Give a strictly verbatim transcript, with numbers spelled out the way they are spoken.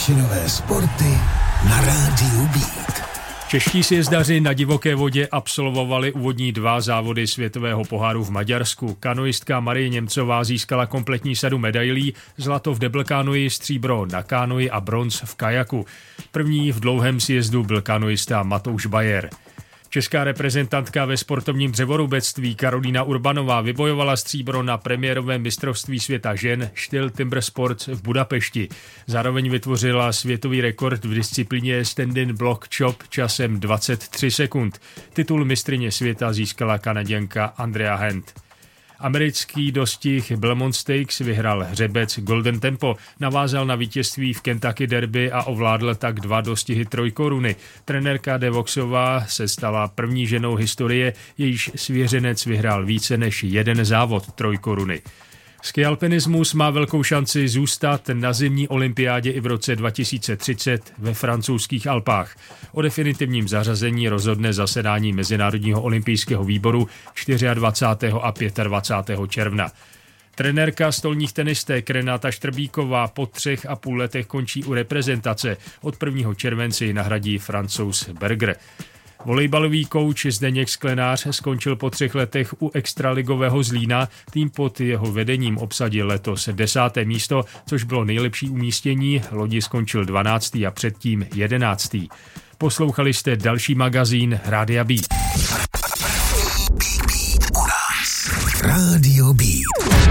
Vysočinové sporty na rádiu Beat. Čeští sjezdaři na divoké vodě absolvovali úvodní dva závody světového poháru v Maďarsku. Kanoistka Marie Němcová získala kompletní sadu medailí, zlato v deblkánoji, stříbro na kánoji a bronz v kajaku. První v dlouhém sjezdu byl kanoista Matouš Bajer. Česká reprezentantka ve sportovním dřevorubectví Karolína Urbanová vybojovala stříbro na premiérovém mistrovství světa žen Styl Timber Sports v Budapešti. Zároveň vytvořila světový rekord v disciplíně stand-in block chop časem dvacet tři sekund. Titul mistryně světa získala Kanaďanka Andrea Hent. Americký dostih Belmont Stakes vyhrál hřebec Golden Tempo, navázal na vítězství v Kentucky Derby a ovládl tak dva dostihy trojkoruny. Trenérka Devoxová se stala první ženou historie, jejíž svěřenec vyhrál více než jeden závod trojkoruny. Skialpinismus má velkou šanci zůstat na zimní olympiádě i v roce dva tisíce třicet ve francouzských Alpách. O definitivním zařazení rozhodne zasedání Mezinárodního olympijského výboru dvacátého čtvrtého a dvacátého pátého června. Trenérka stolních tenistek Renáta Štrbíková po třech a půl letech končí u reprezentace. Od prvního července ji nahradí Francouz Berger. Volejbalový kouč Zdeněk Sklenář skončil po třech letech u extraligového Zlína. Tým pod jeho vedením obsadil letos desáté místo, což bylo nejlepší umístění. Loni skončil dvanáctý a předtím jedenáctý. Poslouchali jste další magazín Rádia Beat. Rádio